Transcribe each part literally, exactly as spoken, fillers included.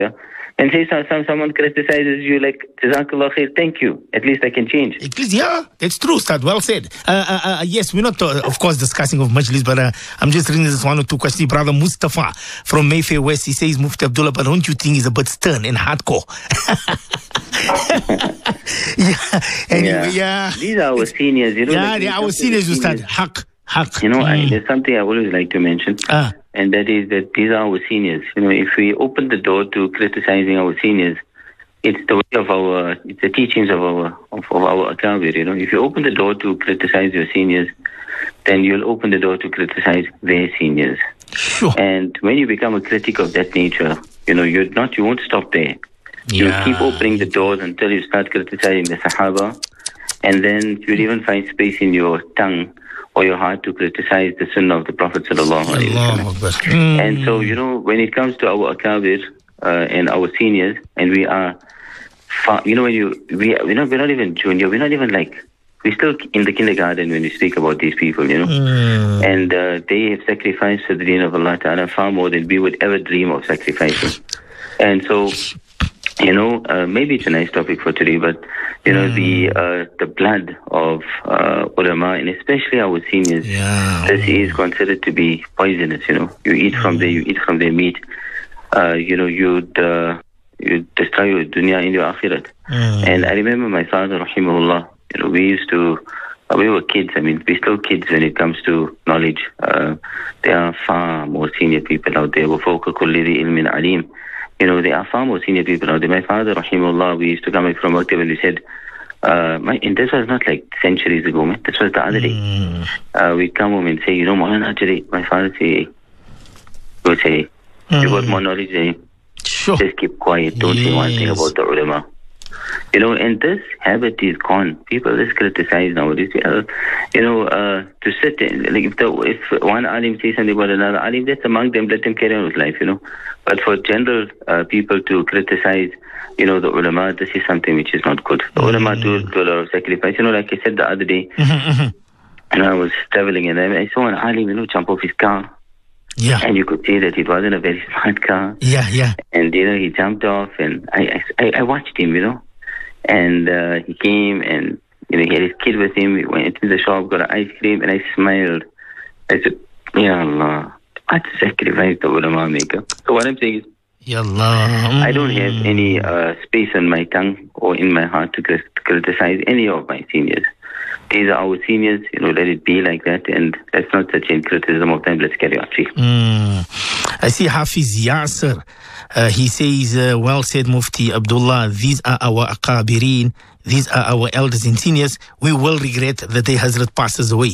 And say some, some, someone criticizes you like, Jazakallah khair, thank you. At least I can change. At least, yeah, that's true, Ustad. Well said. Uh, uh, uh, yes, we're not, uh, of course, discussing of Majlis, but uh, I'm just reading this one or two questions. Brother Mustafa from Mayfair West, he says, Mufti Abdullah, but don't you think he's a bit stern and hardcore? yeah. Anyway, yeah. yeah. These are our seniors, you know. Yeah, like they are our seniors, Ustad. Haq. Haq. You know, mm. I, there's something I always like to mention. Ah. And that is that these are our seniors. You know, if we open the door to criticizing our seniors, it's the way of our, it's the teachings of our, of, of our akabir, you know. If you open the door to criticize your seniors, then you'll open the door to criticize their seniors. Sure. And when you become a critic of that nature, you know, you're not, you won't stop there. Yeah. You'll keep opening the doors until you start criticizing the Sahaba, and then you'll even find space in your tongue or your heart to criticize the Sunnah of the Prophet sallallahu alaihi wasallam. And so, you know, when it comes to our akabir uh, and our seniors, and we are, far, you know, when you we we're not we're not even junior, we're not even like we're still in the kindergarten when we speak about these people, you know, mm. and uh, they have sacrificed for the deen of Allah Ta'ala far more than we would ever dream of sacrificing. And so, you know, uh, maybe it's a nice topic for today, but you know, mm. the uh, the blood of uh, ulama, and especially our seniors, yeah. this is considered to be poisonous. You know, you eat mm. from their you eat from their meat. Uh, you know, you'd uh, you destroy your dunya in your akhirat. Mm. And I remember my father, rahimahullah. You know, we used to. Uh, we were kids. I mean, we're still kids when it comes to knowledge. Uh, there are far more senior people out there. وَفَوْقَ كُلِّ ذِي عِلْمٍ عَلِيمٍ. You know, there are far more senior people out there. My father, rahimahullah, we used to come from Maktub and we said, uh, my, and this was not like centuries ago, man. This was the other day. Mm. Uh, we'd come home and say, you know, Maulana today, my father say, would say, mm. you got more knowledge than him. Sure. Just keep quiet. Don't yes. say one thing about the ulama. You know, and this habit is gone. People just criticize nowadays. You know, uh, to sit in, like if, the, if one alim says something about another alim, that's among them, let them carry on with life, you know. But for general uh, people to criticize, you know, the ulama, this is something which is not good. The mm-hmm. ulama do, do a lot of sacrifice. You know, like I said the other day, mm-hmm. and I was traveling and I, I saw an alim, you know, jump off his car. Yeah. And you could see that it wasn't a very smart car. Yeah, yeah. And, you know, he jumped off and I, I, I watched him, you know. And uh, he came and, you know, he had his kid with him. He went into the shop, got an ice cream, and I smiled. I said, Ya Allah, what sacrifice the ulama make. So what I'm saying is, Ya Allah. Mm. I don't have any uh, space on my tongue or in my heart to criticize any of my seniors. These are our seniors, you know, let it be like that, and that's not such a criticism of them. Let's carry on. Mm. I see Hafiz Yasser. Uh, he says, uh, well said, Mufti Abdullah, these are our akabirin, these are our elders and seniors. We will regret the day Hazrat passes away.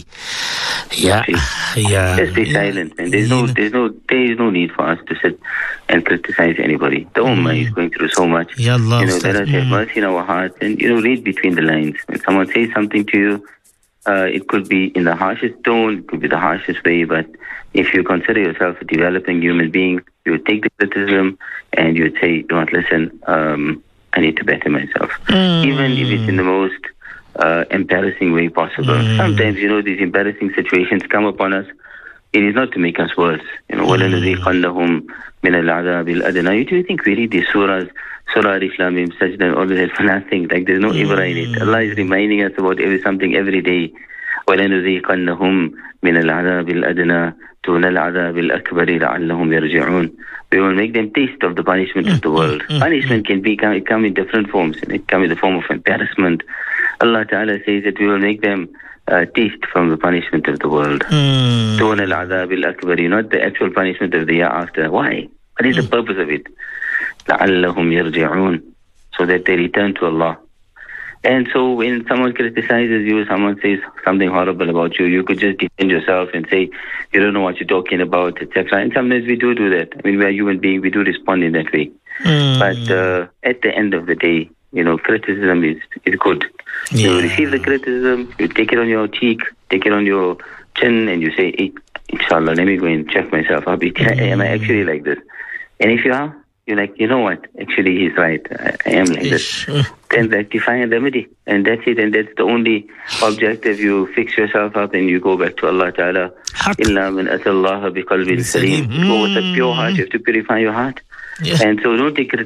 Yeah, yeah. Just be yeah. silent, man. There's no, there's no, there is no need for us to sit and criticize anybody. The Ummah mm. is going through so much. Ya Allah, you know, let us have mm. mercy in our hearts, and you know, read between the lines. When someone says something to you, uh, it could be in the harshest tone, it could be the harshest way, but if you consider yourself a developing human being, you would take the criticism and you would say, do not listen, um, I need to better myself. Mm. Even if it's in the most uh, embarrassing way possible. Mm. Sometimes, you know, these embarrassing situations come upon us. It is not to make us worse. You know, وَلَنُذِيقَنَّهُمْ مِنَ الْعَذَابِ الْأَدْنَى. You do you think we read these surahs, Surah Al-Islam, Sajda, all of that for nothing? Like there's no mm. ibrah in it. Allah is reminding us about every, something every day. وَلَنُذِيقَنَّهُمْ مِنَ الْعَذَابِ الْأَدْنَى دُونَ الْعَذَابِ الْأَكْبَرِ لَعَلَّهُمْ يَرْجِعُونَ. We will make them taste of the punishment of the world. Mm. Punishment can be come, come in different forms. It come in the form of embarrassment. Allah Ta'ala says that we will make them uh, taste from the punishment of the world. Mm. دُونَ الْعَذَابِ الْأَكْبَرِ, not the actual punishment of the year after. Why? What is mm. the purpose of it? لَعَلَّهُمْ يَرْجِعُونَ, so that they return to Allah. And so when someone criticizes you, someone says something horrible about you, you could just defend yourself and say, you don't know what you're talking about, et cetera. And sometimes we do do that. I mean, we are human beings, we do respond in that way. Mm. But uh, at the end of the day, you know, criticism is, is good. Yeah. You receive the criticism, you take it on your cheek, take it on your chin, and you say, hey, inshallah, let me go and check myself up. Mm. Am I actually like this? And if you are, you're like, you know what, actually he's right, I, I am like this. Then rectify and remedy, and that's it, and that's the only objective. You fix yourself up and you go back to Allah Ta'ala. Illa min atallaha biqalbin salim. Go with a pure heart, you have to purify your heart. Yeah. And so don't take